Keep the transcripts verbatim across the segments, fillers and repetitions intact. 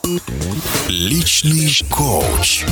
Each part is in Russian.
Личный коуч.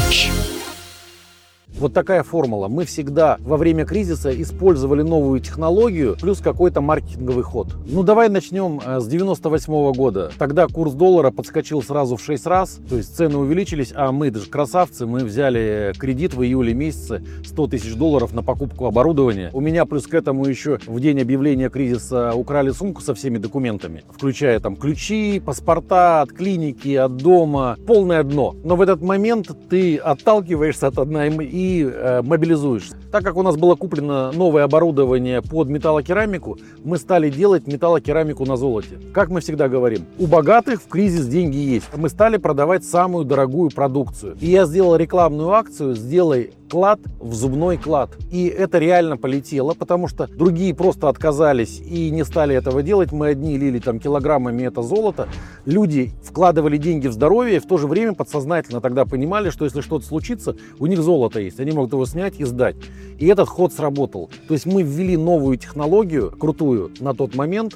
Вот такая формула. Мы всегда во время кризиса использовали новую технологию плюс какой-то маркетинговый ход. Ну давай начнем с девяносто восьмого года. Тогда курс доллара подскочил сразу в шесть раз, то есть цены увеличились, а мы, даже красавцы, мы взяли кредит в июле месяце сто тысяч долларов на покупку оборудования. У меня плюс к этому еще в день объявления кризиса украли сумку со всеми документами, включая там ключи, паспорта от клиники, от дома, полное дно. Но в этот момент ты отталкиваешься от одной и и э, мобилизуешься. Так как у нас было куплено новое оборудование под металлокерамику, мы стали делать металлокерамику на золоте. Как мы всегда говорим, у богатых в кризис деньги есть. Мы стали продавать самую дорогую продукцию. И я сделал рекламную акцию «Сделай клад в зубной клад». И это реально полетело, потому что другие просто отказались и не стали этого делать. Мы одни лили там килограммами это золото. Люди вкладывали деньги в здоровье, и в то же время подсознательно тогда понимали, что если что-то случится, у них золото есть. Они могут его снять и сдать. И этот ход сработал. То есть мы ввели новую технологию, крутую на тот момент,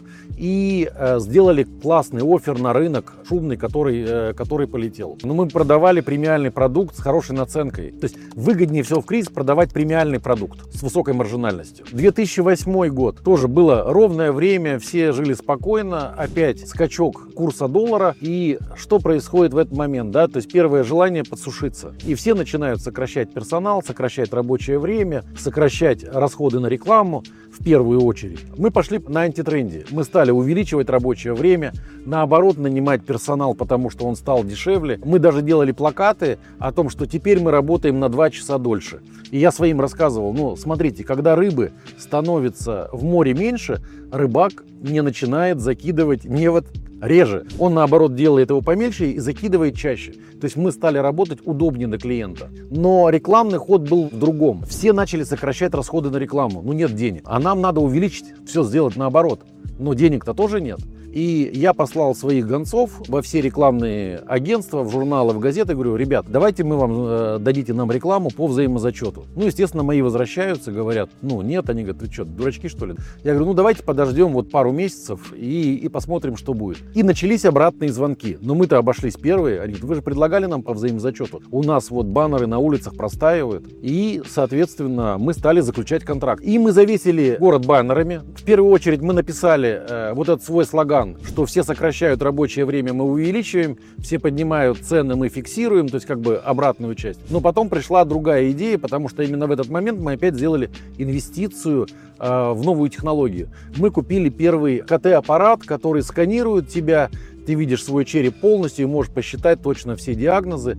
и э, сделали классный оффер на рынок, шумный, который, э, который полетел. Но мы продавали премиальный продукт с хорошей наценкой. То есть выгоднее всего в кризис продавать премиальный продукт с высокой маржинальностью. две тысячи восьмой год. Тоже было ровное время, все жили спокойно. Опять скачок курса доллара. И что происходит в этот момент? Да? То есть первое желание подсушиться. И все начинают сокращать персонал, сокращать рабочее время, сокращать расходы на рекламу в первую очередь. Мы пошли на антитренде. Мы стали увеличивать рабочее время, наоборот, нанимать персонал, потому что он стал дешевле. Мы даже делали плакаты о том, что теперь мы работаем на два часа дольше. И я своим рассказывал, ну, смотрите, когда рыбы становится в море меньше, рыбак не начинает закидывать невод реже. Он, наоборот, делает его помельче и закидывает чаще. То есть мы стали работать удобнее для клиента. Но рекламный ход был в другом. Все начали сокращать расходы на рекламу. Ну, нет денег. А нам надо увеличить, все сделать наоборот. Но денег-то тоже нет. И я послал своих гонцов во все рекламные агентства, в журналы, в газеты. Говорю, ребят, давайте мы вам э, дадите нам рекламу по взаимозачету. Ну, естественно, мои возвращаются, говорят, ну, нет. Они говорят, вы что, дурачки, что ли? Я говорю, ну, давайте подождем вот пару месяцев и, и посмотрим, что будет. И начались обратные звонки. Но мы-то обошлись первые. Они говорят, вы же предлагали нам по взаимозачету. У нас вот баннеры на улицах простаивают. И, соответственно, мы стали заключать контракт. И мы завесили город баннерами. В первую очередь мы написали э, вот этот свой слоган, что все сокращают рабочее время, мы увеличиваем, все поднимают цены, мы фиксируем, то есть как бы обратную часть. Но потом пришла другая идея, потому что именно в этот момент мы опять сделали инвестицию э, в новую технологию. Мы купили первый ка тэ-аппарат, который сканирует тебя, ты видишь свой череп полностью и можешь посчитать точно все диагнозы.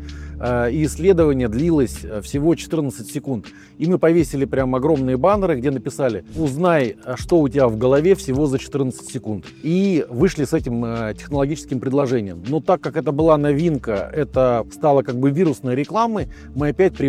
И исследование длилось всего четырнадцать секунд. И мы повесили прям огромные баннеры, где написали «Узнай, что у тебя в голове всего за четырнадцать секунд». И вышли с этим технологическим предложением. Но так как это была новинка, это стало как бы вирусной рекламой, мы опять при